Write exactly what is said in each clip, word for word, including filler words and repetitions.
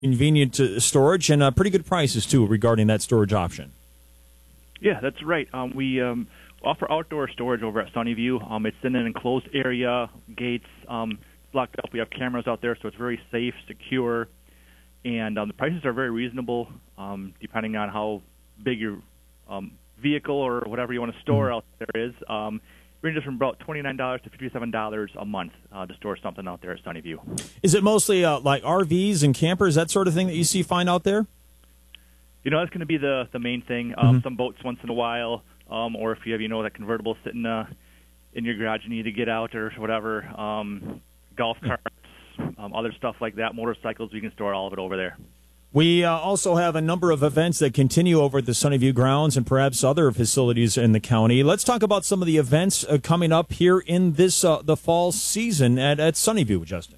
convenient uh, storage and uh, pretty good prices, too, regarding that storage option. Yeah, that's right. Um, we um, offer outdoor storage over at Sunnyview. Um, it's in an enclosed area, gates um, blocked up. We have cameras out there, so it's very safe, secure, and um, the prices are very reasonable um, depending on how big your um, vehicle or whatever you want to store mm-hmm. out there is. Um, ranges from about twenty-nine dollars to fifty-seven dollars a month uh, to store something out there at Sunnyview. Is it mostly uh, like R Vs and campers, that sort of thing that you see find out there? You know, that's going to be the, the main thing. Um, mm-hmm. Some boats once in a while, um, or if you have, you know, that convertible sitting uh, in your garage and you need to get out or whatever, um, golf carts, um, other stuff like that, motorcycles, we can store all of it over there. We uh, also have a number of events that continue over at the Sunnyview grounds and perhaps other facilities in the county. Let's talk about some of the events uh, coming up here in this uh, the fall season at, at Sunnyview, Justin.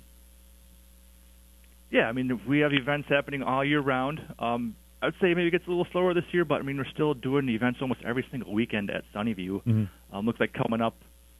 Yeah, I mean, we have events happening all year round. Um, I would say maybe it gets a little slower this year, but, I mean, we're still doing events almost every single weekend at Sunnyview. Mm-hmm. Um, looks like coming up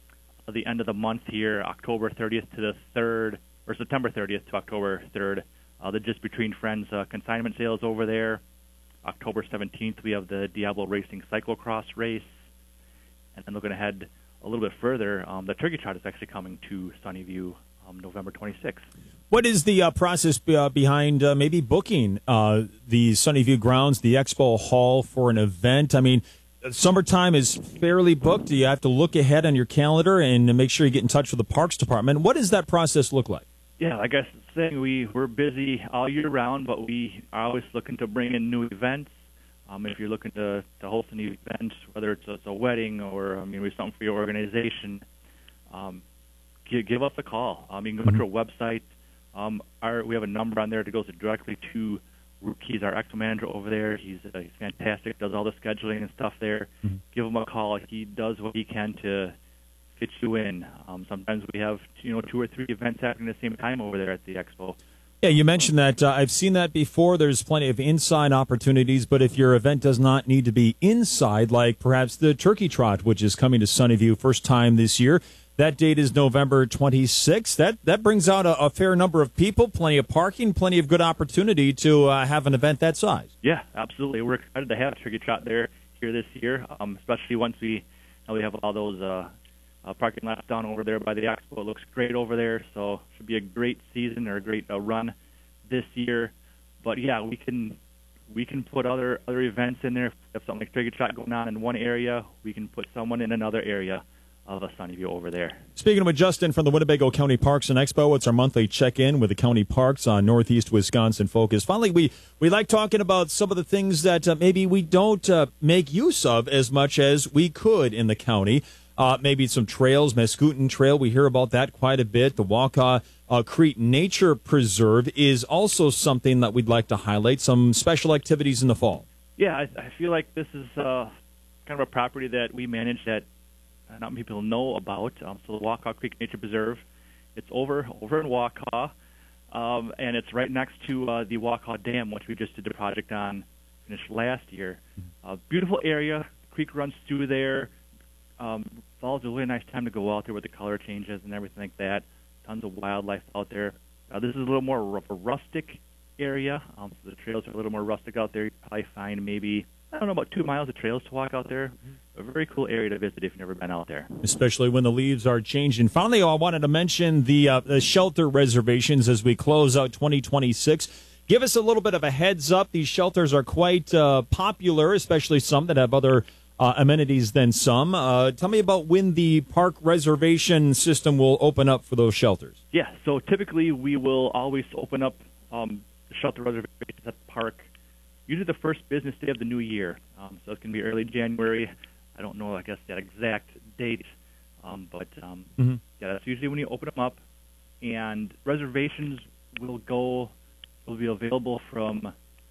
at the end of the month here, October thirtieth to the third, or September thirtieth to October third. Uh, the Just Between Friends uh, consignment sales over there. October seventeenth, we have the Diablo Racing Cyclocross race. And then looking ahead a little bit further, um, the Turkey Trot is actually coming to Sunnyview um, November twenty-sixth. What is the uh, process uh, behind uh, maybe booking uh, the Sunnyview grounds, the Expo Hall for an event? I mean, summertime is fairly booked. Do you have to look ahead on your calendar and make sure you get in touch with the Parks Department? What does that process look like? Yeah, like I was saying, we, we're busy all year round, but we are always looking to bring in new events. Um, if you're looking to, to host a new event, whether it's a, it's a wedding or, I mean, we have something for your organization, um, give, give us a call. Um, you can go mm-hmm. to our website. Um, our, we have a number on there that goes directly to Rook. He's our Expo manager over there. He's, uh, he's fantastic, does all the scheduling and stuff there. Mm-hmm. Give him a call. He does what he can to fit you in. Um, sometimes we have, you know, two or three events happening at the same time over there at the Expo. Yeah, you mentioned that. Uh, I've seen that before. There's plenty of inside opportunities, but if your event does not need to be inside, like perhaps the Turkey Trot, which is coming to Sunnyview first time this year, that date is November twenty-sixth. That that brings out a, a fair number of people, plenty of parking, plenty of good opportunity to uh, have an event that size. Yeah, absolutely. We're excited to have Turkey Trot there here this year, um, especially once we, you know, we have all those uh, uh, parking lots down over there by the Expo. It looks great over there, so it should be a great season or a great uh, run this year. But yeah, we can we can put other other events in there. If we have something like Turkey Trot going on in one area, we can put someone in another area of a Sunnyview over there. Speaking with Justin from the Winnebago County Parks and Expo, it's our monthly check-in with the county parks on Northeast Wisconsin Focus. Finally, we, we like talking about some of the things that uh, maybe we don't uh, make use of as much as we could in the county. Uh, maybe some trails, Mascoutin Trail, we hear about that quite a bit. The Wakaw uh, Creek Nature Preserve is also something that we'd like to highlight, some special activities in the fall. Yeah, I, I feel like this is uh, kind of a property that we manage that not many people know about. Um, so the Wakaw Creek Nature Preserve, it's over over in Wakaw, um, and it's right next to uh, the Wakaw Dam, which we just did the project on, finished last year. Uh, beautiful area. The creek runs through there. Um, fall's a really nice time to go out there with the color changes and everything like that. Tons of wildlife out there. Uh, this is a little more of a rustic area, um, so the trails are a little more rustic out there. You probably find maybe, I don't know, about two miles of trails to walk out there. A very cool area to visit if you've never been out there. Especially when the leaves are changing. Finally, I wanted to mention the, uh, the shelter reservations as we close out twenty twenty-six. Give us a little bit of a heads up. These shelters are quite uh, popular, especially some that have other uh, amenities than some. Uh, tell me about when the park reservation system will open up for those shelters. Yeah, so typically we will always open up um, the shelter reservations at the park usually the first business day of the new year. Um, so it's going to be early January. I don't know, I guess, that exact date. Um, but, um, mm-hmm. yeah, that's usually when you open them up. And reservations will go, will be available from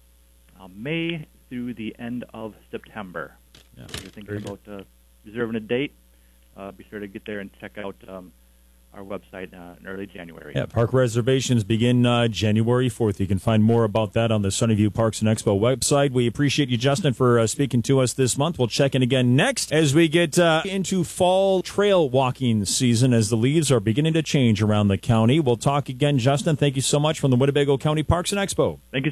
uh, May through the end of September. Yeah. So if you're thinking about uh, reserving a date, uh, be sure to get there and check out um, our website uh, in early January. Yeah, park reservations begin uh, January fourth. You can find more about that on the Sunnyview Parks and Expo website. We appreciate you, Justin, for uh, speaking to us this month. We'll check in again next as we get uh, into fall trail walking season as the leaves are beginning to change around the county. We'll talk again, Justin. Thank you so much from the Winnebago County Parks and Expo. Thank you.